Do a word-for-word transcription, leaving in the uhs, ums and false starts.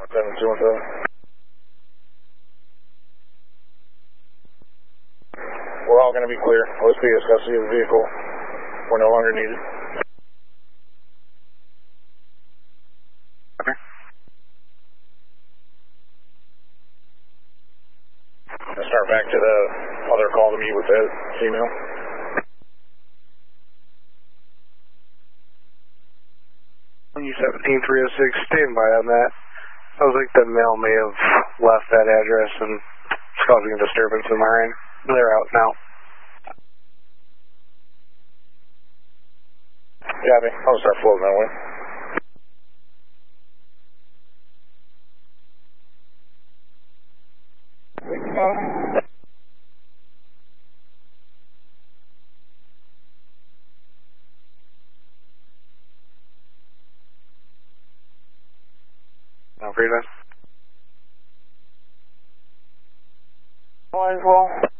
seven two one seven. We're all going to be clear. O S P has custody of the vehicle. We're no longer needed. Okay. Let's start back to the other call to meet with the female. U seventeen three oh six, stand by on that. Sounds like the male may have left that address and it's causing a disturbance in my ring. They're out now. Copy. I'll start floating that way. No, Frida. All is well.